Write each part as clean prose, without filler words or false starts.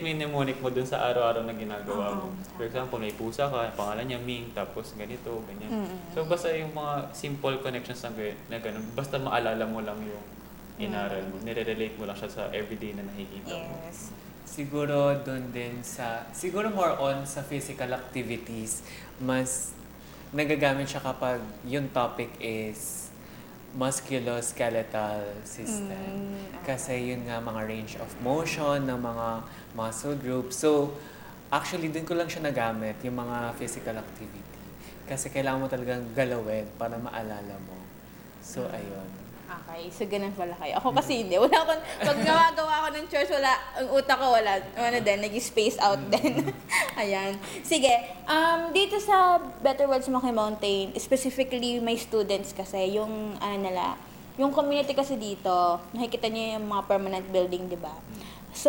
mo yung mnemonic mo dun sa araw-araw na ginagawa mo. Oo. For example, may pusa ka, pangalan niya Ming, tapos ganito, ganyan. Mm. So basta yung mga simple connections na ganun, basta maalala mo lang yung inaral mo. Nire-relate mo lang siya sa everyday na nakikita mo. Yes. Siguro doon din siguro more on sa physical activities, mas nagagamit siya kapag yung topic is musculoskeletal system. Kasi yun nga mga range of motion ng mga muscle groups. So, actually, dun ko lang siya nagamit, yung mga physical activity. Kasi kailangan mo talagang galawin para maalala mo. So, ayun. Okay, so ganun pala kayo. Ako kasi hindi. Wala akong, pag gumagawa ako ng chores, wala, ang utak ko wala, nag-space out din. Ayan. Sige, dito sa Better Worlds Monkey Mountain, specifically may students kasi, yung, yung community kasi dito, nakikita niyo yung mga permanent building, di ba? So,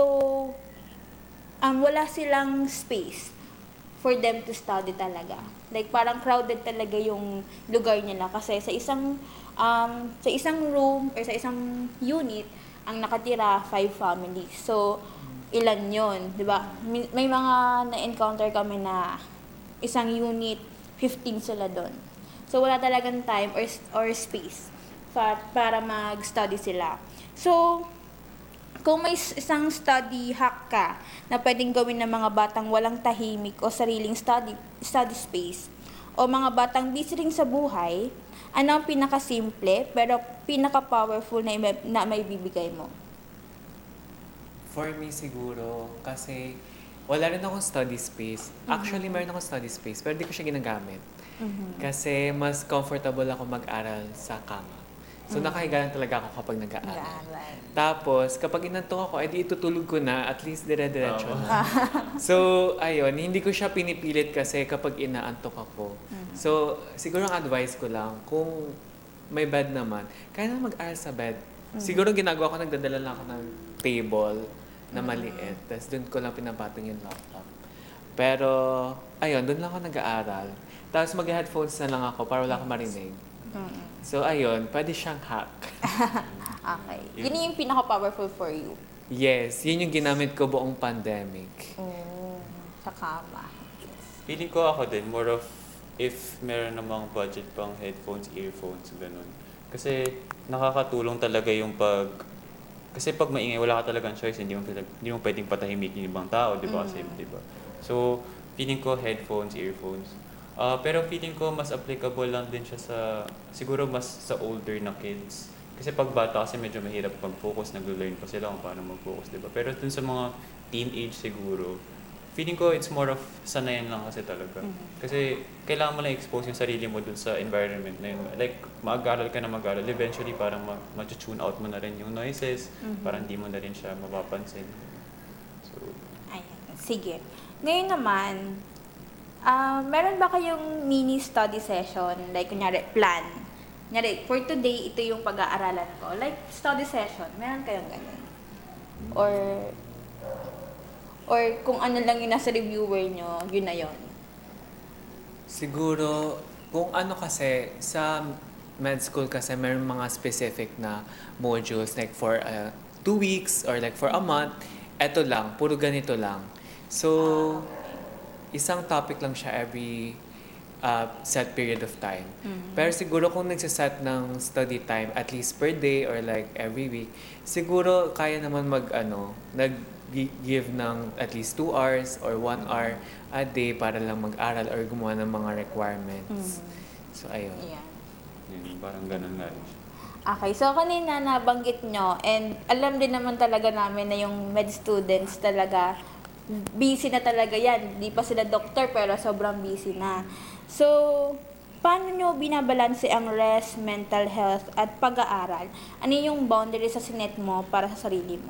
wala silang space for them to study talaga. Like, parang crowded talaga yung lugar nila kasi sa isang room or sa isang unit, ang nakatira 5 families. So, ilan yon, di ba? May mga na-encounter kami na isang unit, 15 sila doon. So, wala talagang time or space para mag-study sila. So, kung may isang study hack ka na pwedeng gawin ng mga batang walang tahimik o sariling study space, o mga batang busy rin sa buhay, ano ang pinakasimple pero pinaka-powerful na may bibigay mo? For me siguro, kasi wala rin akong study space. Actually, meron akong study space, pero di ko siya ginagamit. Kasi mas comfortable ako mag-aral sa kama. So, nakahiga lang talaga ako kapag nag-aaral. Tapos, kapag inantok ako, edi itutulog ko na, at least dire-diretso na. So, ayun, hindi ko siya pinipilit kasi kapag inaantok ako. So, siguro ang advice ko lang, kung may bed naman, kaya na mag-aral sa bed. Siguro ginagawa ko, nagdadala lang ako ng table na maliit. Tapos doon ko lang pinapatong yung laptop. Pero, ayun, doon lang ako nag-aaral. Tapos mag-headphones na lang ako para wala akong marinig. So, ayun, pwede siyang hack. Okay. Yun yung pinaka-powerful for you. Yes, yun yung ginamit ko buong pandemic. Sa kama. Feeling ko ako din, more of if meron namang budget pang headphones, earphones, ganun. Kasi nakakatulong talaga yung kasi pag maingay, wala ka talagang choice, hindi mo pwedeng patahimik yung ibang tao, di ba? Kasi, di ba? So, feeling ko headphones, earphones. Pero feeling ko mas applicable lang din siya siguro mas sa older na kids. Kasi pag bata kasi medyo mahirap mag-focus, nag-learn pa sila kung paano mag-focus, di ba? Pero dun sa mga teenage siguro, feeling ko it's more of sanayan lang kasi talaga. Kasi kailangan mo lang expose yung sarili mo dun sa environment na yun. Like, mag-aaral ka na mag-aaral, eventually parang ma-tune out mo na rin yung noises, parang hindi mo na rin siya mapapansin. So, Ayan. Sige. Ngayon naman, meron ba kayong mini study session? Like, kunyari, plan. Kunyari, for today, ito yung pag-aaralan ko. Like, study session. Meron kayong ganyan? Or kung ano lang yung nasa reviewer nyo, yun na yun. Siguro, kung ano kasi, sa med school kasi meron mga specific na modules like for 2 weeks or like for a month, eto lang, puro ganito lang. So, isang topic lang siya every set period of time. Pero siguro kung nagsaset ng study time at least per day or like every week, siguro kaya naman nag-give ng at least 2 hours or 1 hour a day para lang mag-aral or gumawa ng mga requirements. So, ayun. Ayan. yun, parang ganun nga rin siya. Okay, so kanina nabanggit nyo, and alam din naman talaga namin na yung med students talaga, busy na talaga yan. Di pa sila doktor pero sobrang busy na. So, paano nyo binabalanse ang rest, mental health, at pag-aaral? Ano yung boundary sa sinet mo para sa sarili mo?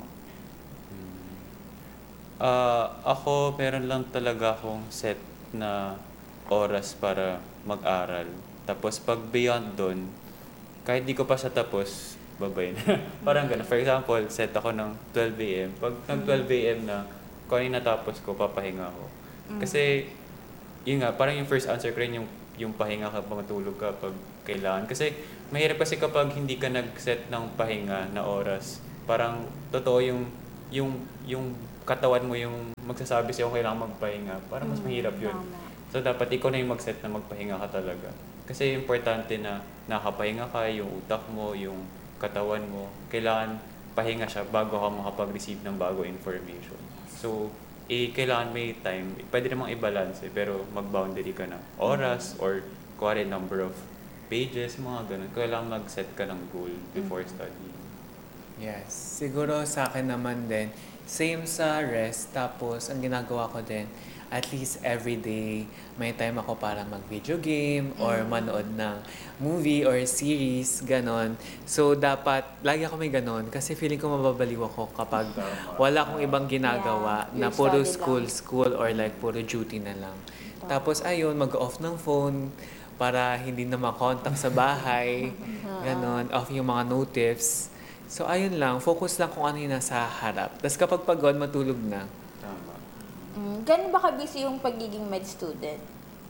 Ako, meron lang talaga akong set na oras para mag-aral. Tapos pag beyond doon, kahit di ko pa siya tapos, babay na. Parang gano'n. For example, set ako ng 12 a.m. Pag ng 12 a.m. na, kung ano yung natapos ko, papahinga ako. Kasi, yun nga, parang yung first answer ko rin yung pahinga ka, matulog ka pag kailangan. Kasi, mahirap kasi kapag hindi ka nag-set ng pahinga na oras. Parang, totoo yung katawan mo yung magsasabi sa'yo kailangan magpahinga. Para mas mahirap yun. Tama. So, dapat ikaw na yung mag-set na magpahinga ka talaga. Kasi importante na nakapahinga ka, yung utak mo, yung katawan mo. Kailangan pahinga siya bago ka makapag-receive ng bago information. So, kailangan may time. Pwede namang i-balance pero mag-boundary ka ng oras or kuwari number of pages, mga ganun. Kailangan mag-set ka ng goal before studying. Yes. Siguro sa akin naman din, same sa rest. Tapos, ang ginagawa ko din, at least every day, may time ako para mag-video game or manood ng movie or series, ganon. So, dapat, lagi ako may ganon kasi feeling ko mababaliw ako kapag wala akong ibang ginagawa Yeah, na your puro study school or like puro duty na lang. Tapos, ayun, mag-off ng phone para hindi na makontak sa bahay, ganon, off yung mga notifs. So, ayun lang, focus lang kung ano yung nasa harap. Tapos kapag pagod, matulog na. Tama. Ganun ba ka-busy yung pagiging med student?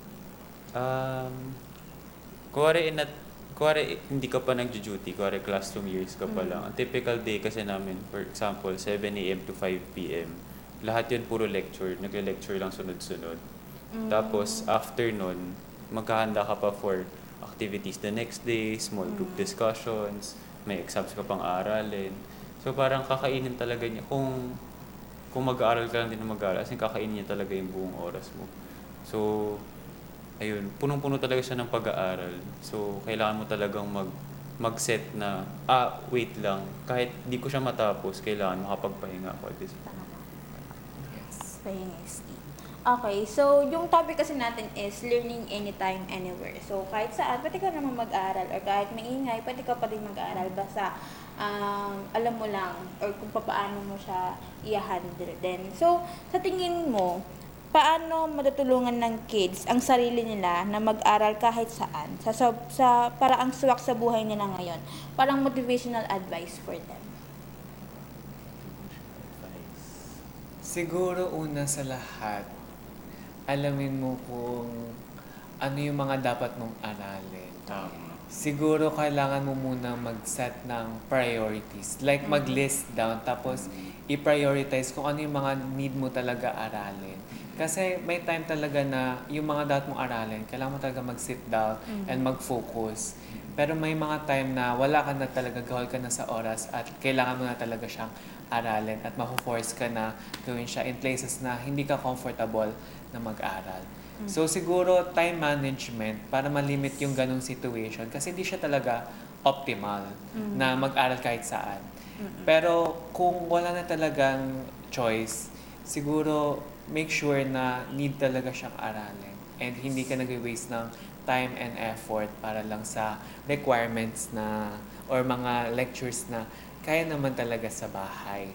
Kuwari hindi ka pa nag-duty, kuwari classroom years ka pa lang. Ang typical day kasi namin, for example, 7 a.m. to 5 p.m. Lahat yun puro lecture. Nagle-lecture lang sunod-sunod. Tapos, after nun, maghahanda ka pa for activities the next day, small group discussions, may exams ka pang aralin. So, parang kakainin talaga niya. Kung mag-aaral ka lang din na mag-aaral, kasi kakainin niya talaga yung buong oras mo. So, ayun, punong-puno talaga siya ng pag-aaral. So, kailangan mo talagang mag-set na, wait lang, kahit di ko siya matapos, kailangan makapagpahinga ako at this. Pahinga is key. Okay, so yung topic kasi natin is learning anytime, anywhere. So, kahit saan, pwede ka naman mag-aaral or kahit maingay, pwede ka pa rin mag-aaral. Basta, alam mo lang or kung paano mo siya i-handle din. So, sa tingin mo, paano matutulungan ng kids ang sarili nila na mag-aral kahit saan sa paraang swak sa buhay nila ngayon? Parang motivational advice for them. Siguro una sa lahat, alamin mo kung ano yung mga dapat mong aralin. Siguro kailangan mo muna mag-set ng priorities. Like mag-list down tapos i-prioritize kung ano yung mga need mo talaga aralin. Kasi may time talaga na yung mga dapat mong aralin, kailangan mo talaga mag-sit down and mag-focus. Pero may mga time na wala ka na talaga, gawal ka na sa oras at kailangan mo na talaga siyang aralin at mapo-force ka na gawin siya in places na hindi ka comfortable na mag-aral. So siguro time management para ma-limit yung ganong situation kasi hindi siya talaga optimal na mag-aral kahit saan. Pero kung wala na talagang choice, siguro make sure na need talaga siyang aralin and hindi ka nag-waste ng time and effort para lang sa requirements na or mga lectures na kaya naman talaga sa bahay.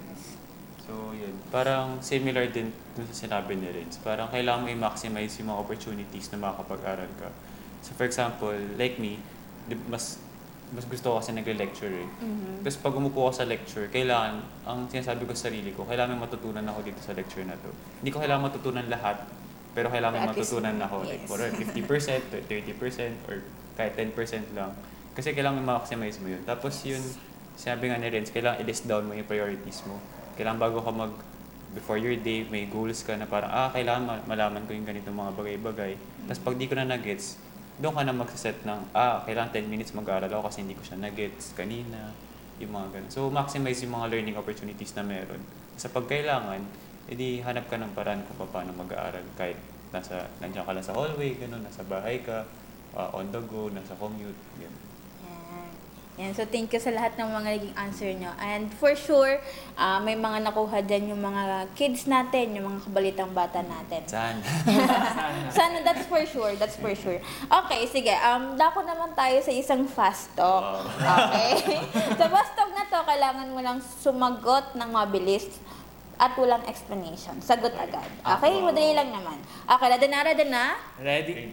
So, yun. Parang similar din dun sa sinabi ni Renz. Parang kailangan mo i-maximize yung mga opportunities na makakapag-aral ka. So, for example, like me, mas gusto ko kasi nag-lecture eh. Tapos pag umupo ako sa lecture, kailangan, ang sinasabi ko sa sarili ko, kailangan may matutunan ako dito sa lecture na to. Hindi ko kailangan matutunan lahat, pero kailangan may matutunan ako. Like, for 50%, 30%, or kahit 10% lang. Kasi kailangan ma-maximize mo yun. Tapos yun, sinabi nga ni Renz, kailangan i-list down mo yung priorities mo. Kailangan bago ka before your day, may goals ka na parang, kailangan malaman ko yung ganitong mga bagay-bagay. Tapos pag di ko na nag-gets, doon ka na magsaset ng, kailangan 10 minutes mag-aaral ako kasi hindi ko siya nag-gets kanina. Yung mga ganun. So, maximize yung mga learning opportunities na meron. Sa pagkailangan, edi hanap ka ng paraan kung paano mag-aaral. Kahit nandiyan ka lang sa hallway, ganun, nasa bahay ka, on the go, nasa commute, ganun. Yan. So, thank you sa lahat ng mga naging answer nyo. And for sure, may mga nakuha dyan yung mga kids natin, yung mga kabalitang bata natin. Sana. Sana, that's for sure. That's for sure. Okay, sige. Dako naman tayo sa isang fast talk. Okay? Sa fast talk na to, kailangan mo lang sumagot ng mabilis at walang explanation. Sagot agad. Okay? Madali lang naman. Okay, ready na? Ready?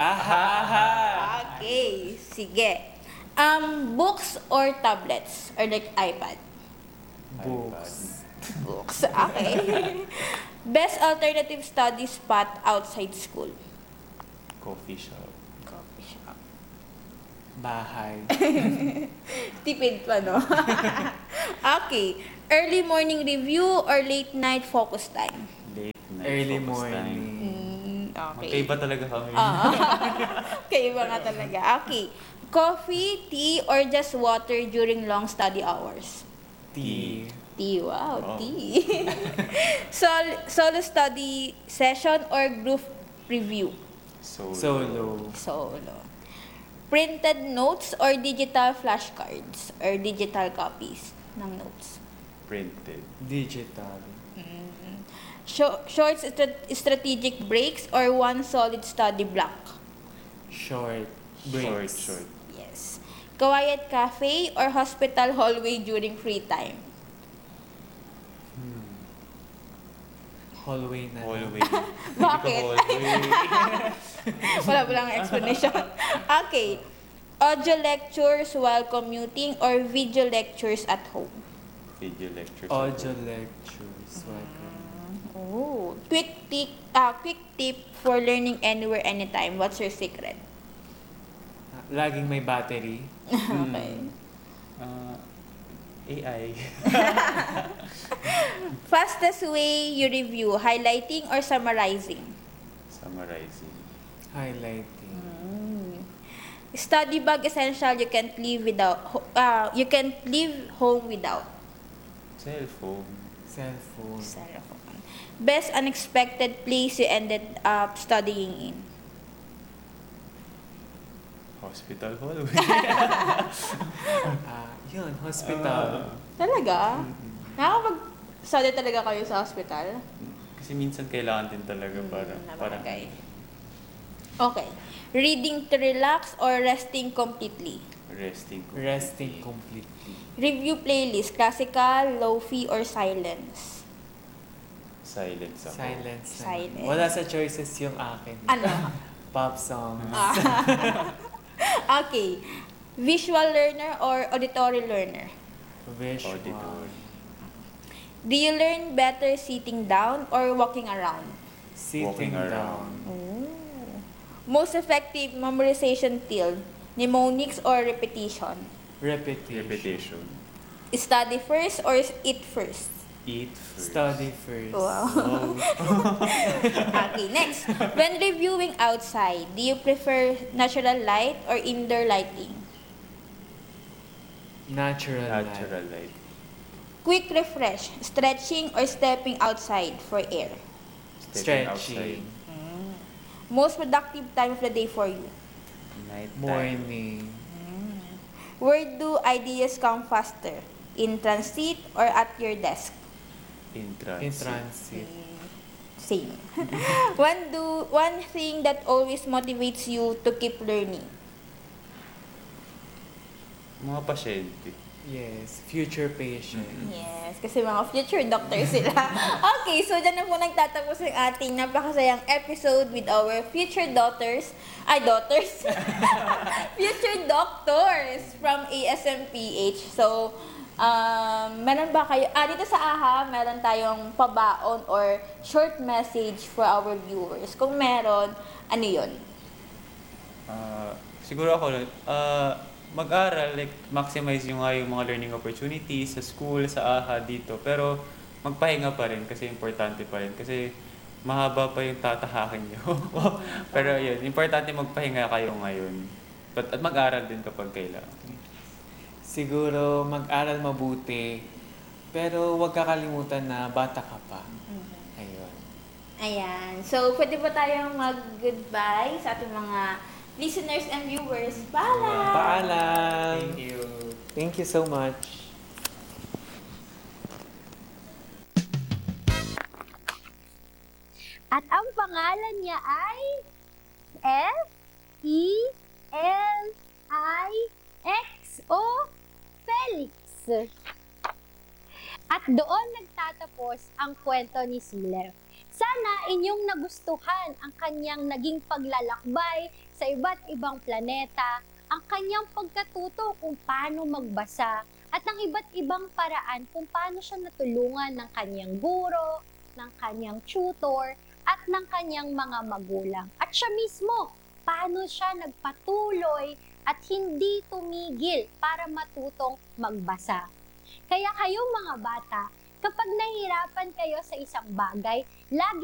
Okay, sige. Books or tablets? Or like iPad? Books. Books. Okay. Best alternative study spot outside school? Coffee shop. Coffee shop. Bahay. Tipid pa, no? Okay. Early morning review or late night focus time? Late night Early focus time. morning. Okay. Magkaiba talaga kami. Kaya nga talaga. Okay. Coffee, tea, or just water during long study hours? Tea. Tea, wow, Wow. tea. Solo study session or group review? Solo. Solo. Printed notes or digital flashcards or digital copies ng notes? Printed. Digital. Short strategic breaks or one solid study block? Short. Short, Breaks. short. Yes. Quiet cafe or hospital hallway during free time? Hallway na. Hallway. Bakit? Hallway. Wala explanation. Okay. Audio lectures while commuting or video lectures at home? Video lectures. Audio lectures. Oh. Quick tip for learning anywhere, anytime. What's your secret? Laging may battery. Okay. AI. Fastest way you review, highlighting or summarizing? Summarizing. Highlighting. Study bag essential you can't live without. You can't leave home without. Cellphone. Cellphone. Cellphone. Best unexpected place you ended up studying in? Hospital hallway. Yun, hospital. Talaga? Nakakapag-study talaga kayo sa hospital? Kasi minsan kailangan din talaga para Nabagay. Okay. Reading to relax or resting completely? resting. Resting completely. Review playlist, classical, lo-fi, or silence? Silence ako. Silence. na. Silence. Wala sa choices yung akin. Ano? Pop songs. Okay. Visual learner or auditory learner? Visual. Auditor. Do you learn better sitting down or walking around? Sitting Walking down. Most effective memorization field, mnemonics or repetition? Repetition. Repetition. Study first or eat first? Eat first. Study first. Wow. Oh. Okay, next. When reviewing outside, do you prefer natural light or indoor lighting? Natural. Natural light. light. Quick refresh, stretching or stepping outside for air? Stepping Stretching. outside. Most productive time of the day for you? Night time. Morning. Where do ideas come faster? In transit or at your desk? In transit. In transit. Same. One thing that always motivates you to keep learning? Mga pasyente. Yes. Future patient. Yes, kasi mga future doctors sila. Okay, so dyan na po nagtatapos ang ating napakasayang episode with our future daughters. Future doctors from ASMPH. So, meron ba kayo, dito sa AHA, meron tayong pabaon or short message for our viewers. Kung meron, ano yun? Siguro ako, mag-aral, like, maximize yung mga learning opportunities sa school, sa AHA dito. Pero, magpahinga pa rin kasi importante pa rin. Kasi, mahaba pa yung tatahakin nyo. Pero yun, importante magpahinga kayo ngayon. At mag-aral din kapag kailangan. Siguro mag-aral mabuti. Pero huwag kakalimutan na bata ka pa. Ayun. Ayan. So, pwede ba tayong mag-goodbye sa ating mga listeners and viewers? Paalam! Paalam! Thank you. Thank you so much. At ang pangalan niya ay Felixo Felix. At doon nagtatapos ang kwento ni Sealer. Sana inyong nagustuhan ang kanyang naging paglalakbay sa iba't ibang planeta, ang kanyang pagkatuto kung paano magbasa, at ang iba't ibang paraan kung paano siya natulungan ng kanyang guro, ng kanyang tutor, at ng kanyang mga magulang. At siya mismo, paano siya nagpatuloy at hindi tumigil para matutong magbasa. Kaya kayong mga bata, kapag nahihirapan kayo sa isang bagay, lagi